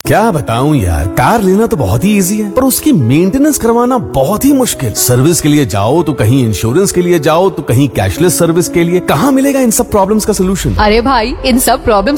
क्या बताऊं यार, कार लेना तो बहुत ही इजी है पर उसकी मेंटेनेंस करवाना बहुत ही मुश्किल। सर्विस के लिए जाओ तो कहीं इंश्योरेंस के लिए जाओ तो कहीं कैशलेस सर्विस के लिए। कहाँ मिलेगा इन सब प्रॉब्लम्स का सोल्यूशन? अरे भाई, इन सब प्रॉब्लम्स